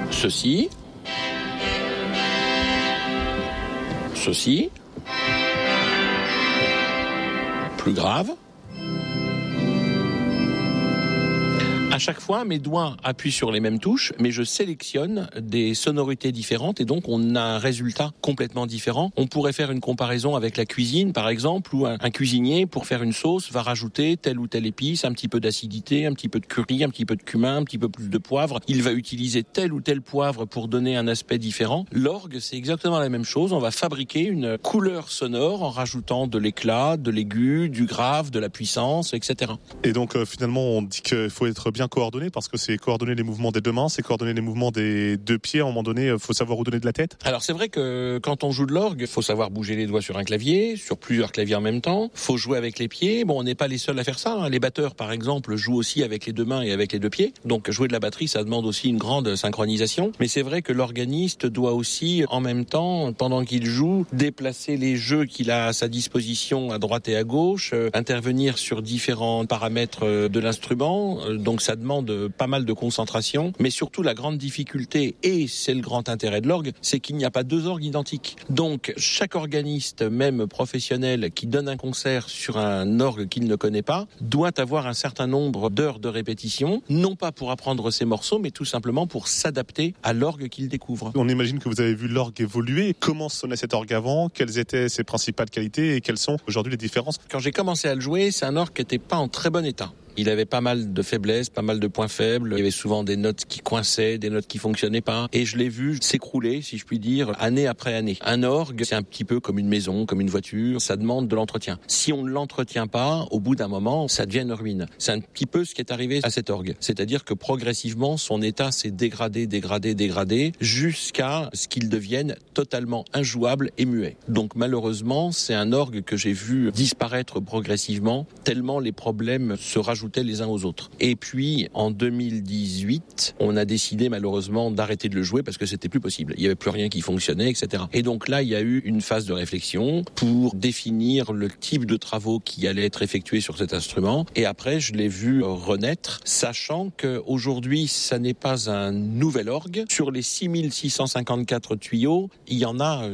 Ceci. Ceci. Plus grave. À chaque fois, mes doigts appuient sur les mêmes touches, mais je sélectionne des sonorités différentes et donc on a un résultat complètement différent. On pourrait faire une comparaison avec la cuisine, par exemple, où un cuisinier, pour faire une sauce, va rajouter telle ou telle épice, un petit peu d'acidité, un petit peu de curry, un petit peu de cumin, un petit peu plus de poivre. Il va utiliser tel ou tel poivre pour donner un aspect différent. L'orgue, c'est exactement la même chose. On va fabriquer une couleur sonore en rajoutant de l'éclat, de l'aigu, du grave, de la puissance, etc. Et donc finalement, on dit qu'il faut être bien coordonné parce que c'est coordonner les mouvements des deux mains, c'est coordonner les mouvements des deux pieds. À un moment donné, il faut savoir où donner de la tête. Alors c'est vrai que quand on joue de l'orgue, il faut savoir bouger les doigts sur un clavier, sur plusieurs claviers en même temps. Il faut jouer avec les pieds. Bon, on n'est pas les seuls à faire ça. Les batteurs, par exemple, jouent aussi avec les deux mains et avec les deux pieds. Donc jouer de la batterie, ça demande aussi une grande synchronisation. Mais c'est vrai que l'organiste doit aussi, en même temps, pendant qu'il joue, déplacer les jeux qu'il a à sa disposition à droite et à gauche, intervenir sur différents paramètres de l'instrument. Donc ça demande pas mal de concentration, mais surtout la grande difficulté, et c'est le grand intérêt de l'orgue, c'est qu'il n'y a pas deux orgues identiques. Donc chaque organiste, même professionnel, qui donne un concert sur un orgue qu'il ne connaît pas, doit avoir un certain nombre d'heures de répétition, non pas pour apprendre ses morceaux, mais tout simplement pour s'adapter à l'orgue qu'il découvre. On imagine que vous avez vu l'orgue évoluer. Comment sonnait cet orgue avant? Quelles étaient ses principales qualités et quelles sont aujourd'hui les différences? Quand j'ai commencé à le jouer, c'est un orgue qui n'était pas en très bon état. Il avait pas mal de faiblesses, pas mal de points faibles. Il y avait souvent des notes qui coinçaient, des notes qui fonctionnaient pas. Et je l'ai vu s'écrouler, si je puis dire, année après année. Un orgue, c'est un petit peu comme une maison, comme une voiture. Ça demande de l'entretien. Si on ne l'entretient pas, au bout d'un moment, ça devient une ruine. C'est un petit peu ce qui est arrivé à cet orgue. C'est-à-dire que progressivement, son état s'est dégradé, jusqu'à ce qu'il devienne totalement injouable et muet. Donc malheureusement, c'est un orgue que j'ai vu disparaître progressivement, tellement les problèmes se rajoutaient les uns aux autres. Et puis, en 2018, on a décidé malheureusement d'arrêter de le jouer parce que c'était plus possible. Il n'y avait plus rien qui fonctionnait, etc. Et donc là, il y a eu une phase de réflexion pour définir le type de travaux qui allaient être effectués sur cet instrument. Et après, je l'ai vu renaître, sachant qu'aujourd'hui, ça n'est pas un nouvel orgue. Sur les 6654 tuyaux, il y en a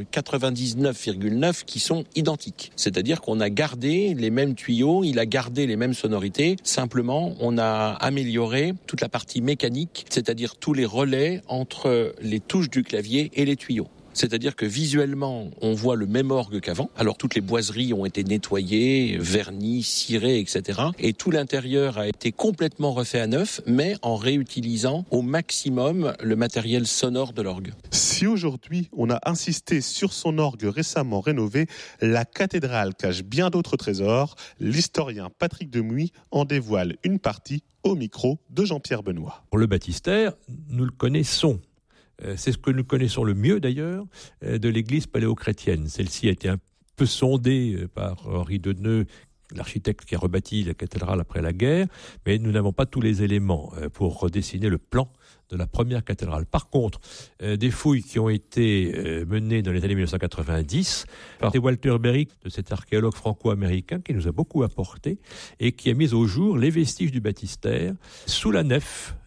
99,9 qui sont identiques. C'est-à-dire qu'on a gardé les mêmes tuyaux, il a gardé les mêmes sonorités. Simplement, on a amélioré toute la partie mécanique, c'est-à-dire tous les relais entre les touches du clavier et les tuyaux. C'est-à-dire que visuellement, on voit le même orgue qu'avant. Alors toutes les boiseries ont été nettoyées, vernies, cirées, etc. Et tout l'intérieur a été complètement refait à neuf, mais en réutilisant au maximum le matériel sonore de l'orgue. Si aujourd'hui, on a insisté sur son orgue récemment rénové, la cathédrale cache bien d'autres trésors. L'historien Patrick Demuy en dévoile une partie au micro de Jean-Pierre Benoît. Pour le baptistère, nous le connaissons. C'est ce que nous connaissons le mieux d'ailleurs de l'église paléochrétienne. Celle-ci a été un peu sondée par Henri Deneux, l'architecte qui a rebâti la cathédrale après la guerre, mais nous n'avons pas tous les éléments pour redessiner le plan de la première cathédrale. Par contre, des fouilles qui ont été menées dans les années 1990 par Walter Berry, de cet archéologue franco-américain qui nous a beaucoup apporté et qui a mis au jour les vestiges du baptistère sous la nef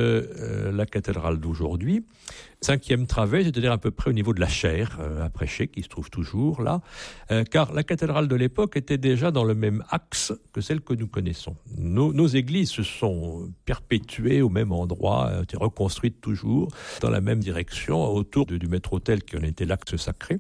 de la cathédrale d'aujourd'hui. 5e travée, c'est-à-dire à peu près au niveau de la chaire à prêcher, qui se trouve toujours là, car la cathédrale de l'époque était déjà dans le même axe que celle que nous connaissons. Nos églises se sont perpétuées au même endroit, ont été reconstruites toujours dans la même direction, autour du maître-autel qui en était l'axe sacré.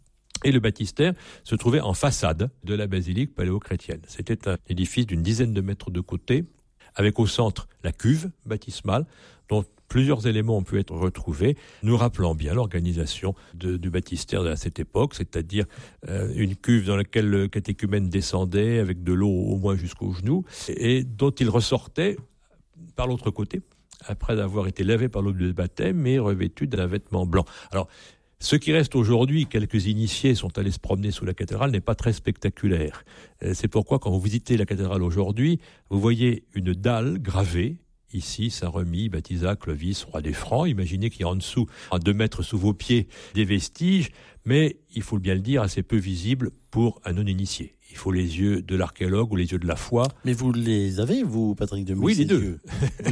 Et le baptistère se trouvait en façade de la basilique paléochrétienne. C'était un édifice d'une dizaine de mètres de côté, avec au centre la cuve baptismale, dont plusieurs éléments ont pu être retrouvés, nous rappelant bien l'organisation du baptistère à cette époque, c'est-à-dire une cuve dans laquelle le catéchumène descendait avec de l'eau au moins jusqu'aux genoux, et dont il ressortait par l'autre côté, après avoir été lavé par l'eau du baptême et revêtu d'un vêtement blanc. Alors, ce qui reste aujourd'hui, quelques initiés sont allés se promener sous la cathédrale, n'est pas très spectaculaire. C'est pourquoi, quand vous visitez la cathédrale aujourd'hui, vous voyez une dalle gravée, ici, Saint-Remy, Baptisac, Clovis, Roi des Francs. Imaginez qu'il y a en dessous, à 2 mètres sous vos pieds, des vestiges, mais, il faut bien le dire, assez peu visibles pour un non-initié. Il faut les yeux de l'archéologue ou les yeux de la foi. Mais vous les avez, vous, Patrick Demuy? Oui, les deux.